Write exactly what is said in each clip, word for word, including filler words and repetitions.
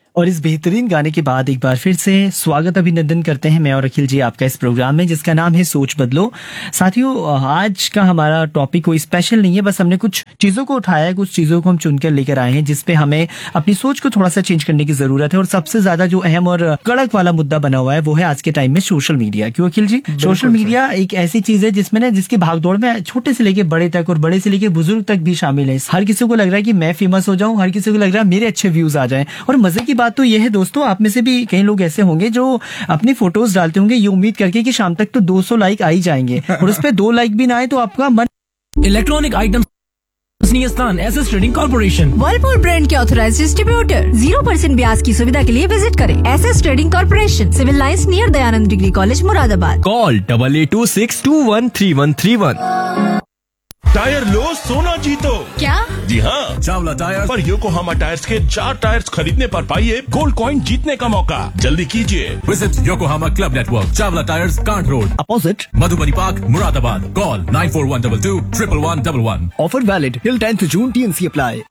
और इस बेहतरीन गाने के बाद एक बार फिर से स्वागत अभिनंदन करते हैं मैं और अखिल जी आपका इस प्रोग्राम में, जिसका नाम है सोच बदलो। साथियों, आज का हमारा टॉपिक कोई स्पेशल नहीं है, बस हमने कुछ चीजों को उठाया है, कुछ चीजों को हम चुनकर लेकर आए हैं जिसपे हमें अपनी सोच को थोड़ा सा चेंज करने की जरूरत है। और सबसे ज्यादा जो अहम और कड़क वाला मुद्दा बना हुआ है वो है आज के टाइम में सोशल मीडिया। क्यों अखिल जी? सोशल मीडिया एक ऐसी चीज है जिसमें ना जिसकी भागदौड़ में छोटे से लेके बड़े तक और बड़े से लेके बुजुर्ग तक भी शामिल है। हर किसी को लग रहा है कि मैं फेमस हो जाऊं, हर किसी को लग रहा है मेरे अच्छे व्यूज आ जाएं। और मजे की बात तो यह है दोस्तों, आप में से भी कई लोग ऐसे होंगे जो अपनी फोटोज डालते होंगे ये उम्मीद करके कि शाम तक तो दो सौ लाइक आ ही जाएंगे, और उस पे दो लाइक भी ना आए तो आपका मन। इलेक्ट्रॉनिक आइटम स्थान SS trading corporation, Whirlpool brand के ऑथराइज्ड डिस्ट्रीब्यूटर। जीरो परसेंट ब्याज की सुविधा के लिए विजिट करें SS trading corporation, civil lines near Dayanand degree college, Moradabad. Call double eight to six to one three one three one. Tyre लो सोना जीतो। क्या? जी हाँ, चावला टायर पर योकोहामा टायर्स के चार टायर्स खरीदने पर पाइए गोल्ड कॉइन जीतने का मौका। जल्दी कीजिए। Visit Yokohama club network, Chawla tyres, can't road, opposite Madhubani park, Moradabad. Call nine four one two to triple one double one. Offer valid till tenth June, TNC apply.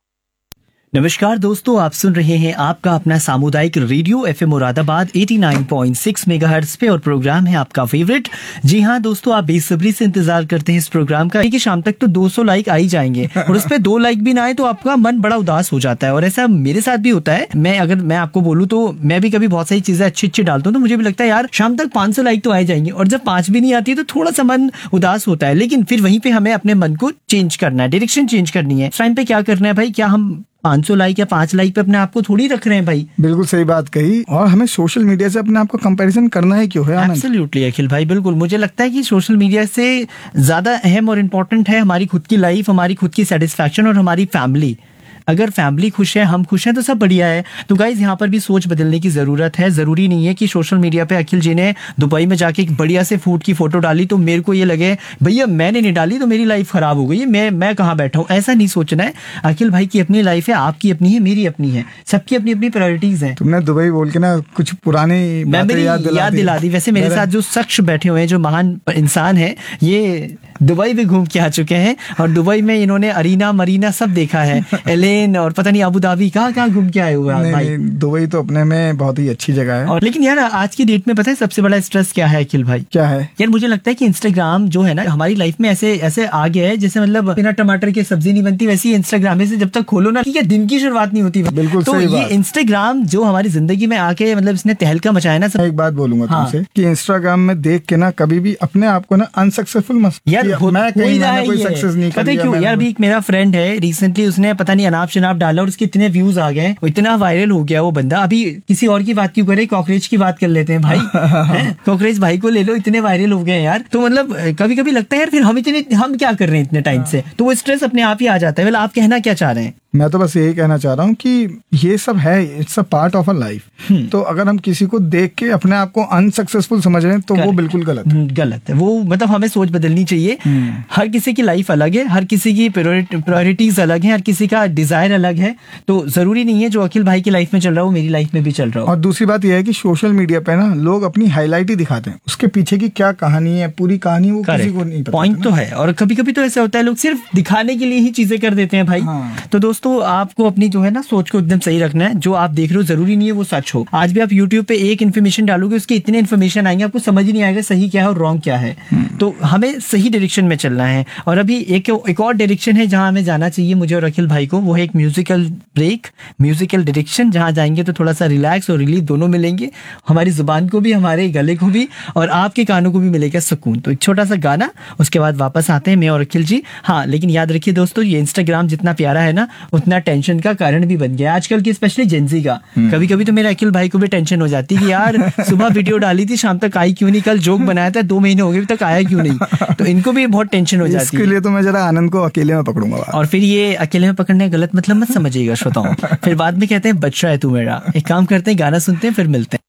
नमस्कार दोस्तों, आप सुन रहे हैं आपका अपना सामुदायिक रेडियो एफएम मुरादाबाद नवासी पॉइंट छह मेगाहर्ट्ज पे, और प्रोग्राम है आपका फेवरेट। जी हाँ दोस्तों, आप बेसब्री से इंतजार करते हैं इस प्रोग्राम का कि शाम तक तो दो सौ लाइक आ ही जाएंगे, और उस पे दो लाइक भी ना आए तो आपका मन बड़ा उदास हो जाता है। और ऐसा मेरे साथ भी होता है। मैं अगर मैं आपको बोलूँ तो मैं भी कभी बहुत सारी चीजें अच्छी अच्छी डालता हूँ तो मुझे भी लगता है यार शाम तक पांच सौ लाइक तो आ जाएंगे, और जब पांच भी नहीं आती तो थोड़ा सा मन उदास होता है। लेकिन फिर वहीं पे हमें अपने मन को चेंज करना है, डायरेक्शन चेंज करनी है। इस टाइम पे क्या करना है भाई? क्या हम पाँच सौ लाइक या पांच लाइक पे अपने आप को थोड़ी रख रहे हैं भाई? बिल्कुल सही बात कही। और हमें सोशल मीडिया से अपने आप को कंपैरिजन करना है क्यों है? एब्सोल्युटली अखिल भाई, बिल्कुल। मुझे लगता है कि सोशल मीडिया से ज्यादा अहम और इम्पोर्टेंट है हमारी खुद की लाइफ, हमारी खुद की सेटिस्फैक्शन और हमारी फैमिली। अगर फैमिली खुश है, हम खुश हैं तो सब बढ़िया है। तो गाइज यहाँ पर भी सोच बदलने की जरूरत है। जरूरी नहीं है कि सोशल मीडिया पे अखिल जी ने दुबई में जाके एक बढ़िया से फूड की फोटो डाली तो मेरे को ये लगे भैया मैंने नहीं डाली तो मेरी लाइफ खराब हो गई है, मैं मैं कहाँ बैठा हूँ। ऐसा नहीं सोचना है। अखिल भाई की अपनी लाइफ है, आपकी अपनी है, मेरी अपनी है, सबकी अपनी अपनी प्रायोरिटीज हैं। तुमने दुबई बोल के ना कुछ पुरानी मेमोरी याद, याद दिला दी। वैसे मेरे साथ जो शख्स बैठे हुए हैं, जो महान इंसान है, ये दुबई भी घूम के आ चुके हैं, और दुबई में इन्होंने अरीना मरीना सब देखा है, एलेन और पता नहीं अबू धाबी, कहाँ कहाँ घूम के आए हुए हैं भाई। दुबई तो अपने में बहुत ही अच्छी जगह है। और लेकिन यार आज की डेट में पता है सबसे बड़ा स्ट्रेस क्या है अखिल भाई? क्या है यार? मुझे लगता है कि इंस्टाग्राम जो है ना हमारी लाइफ में ऐसे ऐसे आ गया है जैसे मतलब बिना टमाटर के सब्जी नहीं बनती, वैसी इंस्टाग्राम से जब तक खोलो ना, ठीक है, दिन की शुरुआत नहीं होती। बिल्कुल तो ये इंस्टाग्राम जो हमारी जिंदगी में आके मतलब इसने तहलका मचाया ना। एक बात बोलूंगा तुमसे कि इंस्टाग्राम में देख के ना कभी भी अपने आप को ना अनसक्सेसफुल मत यार, मैं कोई सक्सेस नहीं कर लिया। क्यों यार? अभी एक मेरा फ्रेंड है, रिसेंटली उसने पता नहीं अनाप शनाप डाला और उसके इतने व्यूज आ गए, इतना वायरल हो गया वो बंदा। अभी किसी और की बात क्यों करे, कॉकरोच की बात कर लेते हैं भाई। कॉकरोच भाई को ले लो, इतने वायरल हो गए यार। तो मतलब कभी कभी लगता है यार फिर हम इतने हम क्या कर रहे हैं इतने टाइम से, तो वो स्ट्रेस अपने आप ही आ जाता है। आप कहना क्या चाह रहे हैं? मैं तो बस यही कहना चाह रहा हूँ कि ये सब है, it's a part of a life. तो अगर हम किसी को देख के अपने आप को अनसक्सेसफुल समझ रहे हैं तो वो बिल्कुल गलत है। गलत है वो। मतलब हमें सोच बदलनी चाहिए। हर किसी की लाइफ अलग है, हर किसी की प्रायोरिटीज अलग है, हर किसी का डिजायर अलग है। तो जरूरी नहीं है जो अखिल भाई की लाइफ में चल रहा हो मेरी लाइफ में भी चल रहा हो। और दूसरी बात यह है कि सोशल मीडिया पे ना लोग अपनी हाईलाइट ही दिखाते हैं, उसके पीछे की क्या कहानी है, पूरी कहानी वो किसी को नहीं पता। पॉइंट तो है। और कभी कभी तो ऐसा होता है लोग सिर्फ दिखाने के लिए ही चीजें कर देते हैं भाई। तो दोस्तों आपको अपनी जो है ना सोच को एकदम सही रखना है। जो आप देख रहे हो जरूरी नहीं है वो सच हो। आज भी आप यूट्यूब पे एक इन्फॉर्मेशन डालोगे, उसके इतने इन्फॉर्मेशन आएंगे आपको समझ ही नहीं आएगा सही क्या है और रॉन्ग क्या है। तो हमें सही डायरेक्शन में चलना है। और अभी एक एक और डायरेक्शन है जहां हमें जाना चाहिए मुझे और अखिल भाई को, वो है एक म्यूजिकल ब्रेक, म्यूजिकल डायरेक्शन, जहां जाएंगे तो थोड़ा सा रिलैक्स और रिलीफ दोनों मिलेंगे। हमारी जुबान को भी, हमारे गले को भी, और आपके कानों को भी मिलेगा सुकून। तो एक छोटा सा गाना, उसके बाद वापस आते हैं मैं और अखिल जी। हाँ, लेकिन याद रखिए दोस्तों, ये इंस्टाग्राम जितना प्यारा है ना उतना टेंशन का कारण भी बन गया आजकल की, स्पेशली जेंजी का। कभी कभी तो मेरे अखिल भाई को भी टेंशन हो जाती है कि यार सुबह वीडियो डाली थी, शाम तक आई क्यों नहीं, कल जोक बनाया था दो महीने हो गए अभी तक आया क्यों नहीं। तो इनको भी बहुत टेंशन हो जाती है। इसके लिए तो मैं जरा आनंद को अकेले में पकड़ूंगा। और फिर ये अकेले में पकड़ने गलत मतलब मत समझिएगा श्रोताओं, फिर बाद में कहते हैं बच्चा है तू मेरा। एक काम करते हैं, गाना सुनते हैं, फिर मिलते हैं।